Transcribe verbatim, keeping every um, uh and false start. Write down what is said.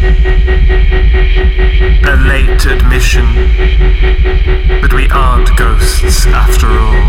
A late admission, but we aren't ghosts after all.